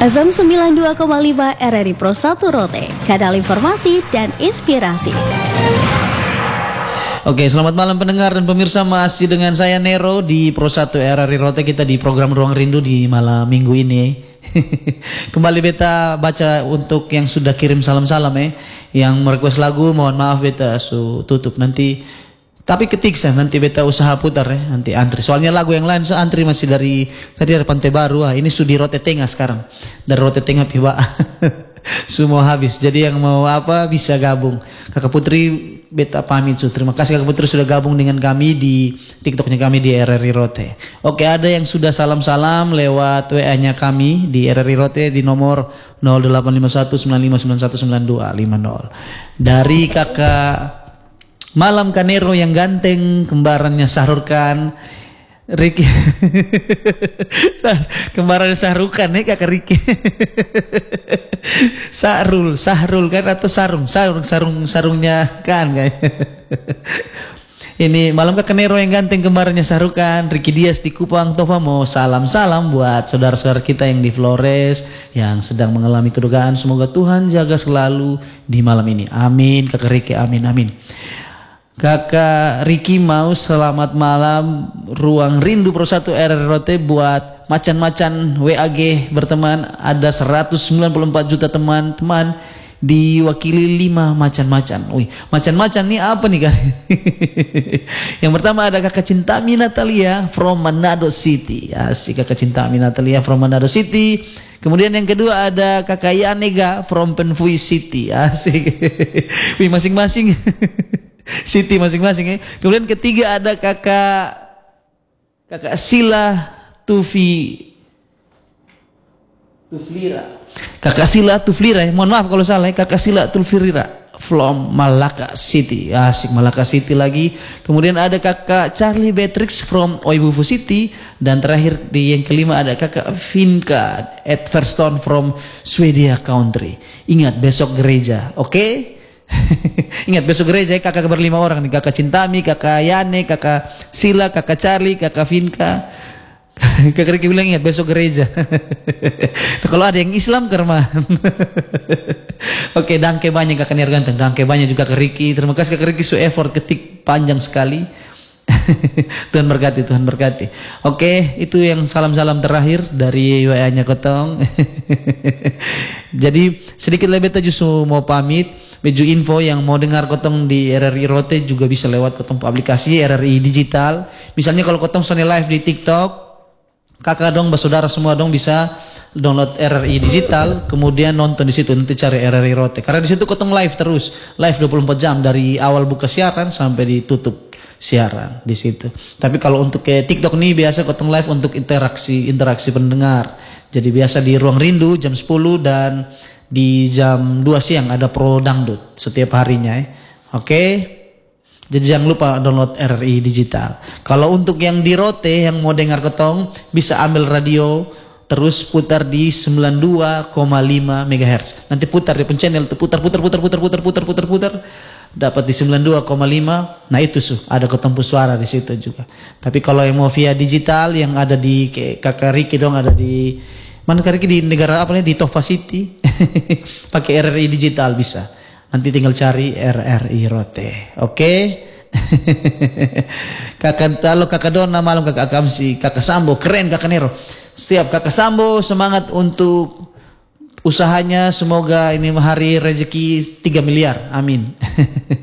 FM 92,5 RRI Pro 1 Rote, kanal informasi dan inspirasi. Oke, selamat malam pendengar dan pemirsa, masih dengan saya Nero di Pro 1 RRI Rote. Kita di program Ruang Rindu di malam minggu ini. Kembali beta baca untuk yang sudah kirim salam-salam yang merequest lagu, mohon maaf beta tutup nanti. Tapi ketik saya nanti beta usaha putar nanti antri. Soalnya lagu yang lain antri masih dari tadi dari Pantai Baru. Ini sudah di Rote Tengah sekarang. Dari Rote Tengah Piba. Semua habis. Jadi yang mau apa bisa gabung. Kakak Putri beta pamit. Terima kasih Kakak Putri sudah gabung dengan kami di TikToknya kami di RRI Rote. Oke, ada yang sudah salam-salam lewat WA-nya kami di RRI Rote di nomor 085195919250. Dari Kakak Malam Kanero yang ganteng, kembarannya Sahrul Khan, Ricky. Kembarannya Sahrul Khan kakak Ricky. Sahrul kan atau sarungnya kan guys. Ini Malam Kanero yang ganteng, kembarannya Sahrul Khan, Ricky Dias di Kupang Tova mau salam-salam buat saudara-saudara kita yang di Flores yang sedang mengalami kedukaan. Semoga Tuhan jaga selalu di malam ini. Amin kakak Ricky, amin. Kakak Ricky mau selamat malam Ruang Rindu Pro 1 RRI Rote buat macan-macan WAG berteman. Ada 194 juta teman-teman, diwakili 5 macan-macan. Wih, macan-macan nih apa nih kan? Yang pertama ada Kakak Cintami Natalia from Manado City. Asik, Kakak Cintami Natalia from Manado City. Kemudian yang kedua ada Kakak Yanega from Penfui City. Asik. Wih, masing-masing City masing-masing. Kemudian ketiga ada Kakak Sila Tuflira. Kakak Sila Tuflira, mohon maaf kalau salah Kakak Sila Tuflira from Malacca City. Asik, Malacca City lagi. Kemudian ada Kakak Charlie Beatrix from Oibufu City. Dan terakhir di yang kelima ada Kakak Vinka Edverston from Swedia Country. Ingat besok gereja, oke? Ingat besok gereja kakak berlima orang nih. Kakak Cintami, Kakak Yane, Kakak Sila, Kakak Charlie, Kakak Vinka. Kakak Ricky bilang ingat besok gereja. Kalau ada yang Islam kerman. Oke, dangke banyak Kakak Nirganteng, dangke banyak juga Kakak Ricky. Terima kasih Kakak Ricky, effort ketik panjang sekali. Tuhan berkati. Oke, itu yang salam-salam terakhir dari WA-nya Kotong. Jadi sedikit lebih beta justru mau pamit. Baju info yang mau dengar Kotong di RRI Rote juga bisa lewat Kotong aplikasi RRI Digital. Misalnya kalau Kotong Sony Live di TikTok, kakak dong, saudara semua dong bisa download RRI Digital, kemudian nonton di situ, nanti cari RRI Rote. Karena di situ Kotong live terus, live 24 jam dari awal buka siaran sampai ditutup siaran di situ. Tapi kalau untuk ke TikTok nih biasa Kotong live untuk interaksi pendengar. Jadi biasa di Ruang Rindu jam 10 dan di jam 2 siang ada Pro Dangdut setiap harinya. Oke. Jadi jangan lupa download RRI Digital. Kalau untuk yang di Rote yang mau dengar Kotong bisa ambil radio terus putar di 92,5 MHz. Nanti putar di channel putar dapat di 92,5. Nah itu ada Kotong suara di situ juga. Tapi kalau yang mau via digital yang ada di Kakak Ricky dong, ada di mana Kakak Ricky, di negara apa nih, di Tova City. Pakai RRI Digital bisa. Nanti tinggal cari RRI Rote. Oke. Kakak Dona malam, Kakak Kamsi, Kakak Sambo keren, Kakak Nero. Setiap Kakak Sambo semangat untuk usahanya, semoga ini hari rezeki 3 miliar. Amin.